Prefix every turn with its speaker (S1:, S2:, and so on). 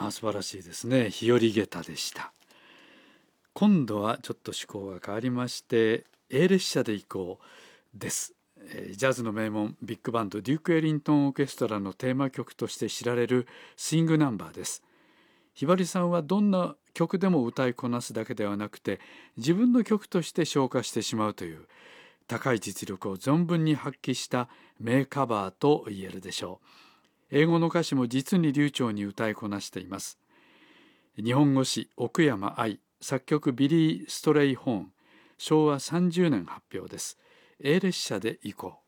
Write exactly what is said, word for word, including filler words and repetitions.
S1: ああ、素晴らしいですね。日和下駄でした。今度はちょっと趣向が変わりまして、 A 列車で行こうです。えージャズの名門ビッグバンドデューク・エリントン・オーケストラのテーマ曲として知られるスイングナンバーです。ひばりさんはどんな曲でも歌いこなすだけではなくて、自分の曲として昇華してしまうという高い実力を存分に発揮した名カバーと言えるでしょう。英語の歌詞も実に流暢に歌いこなしています。日本語詞奥山愛、作曲ビリー・ストレイホーン、しょうわさんじゅうねん発表です。 A 列車で行こう。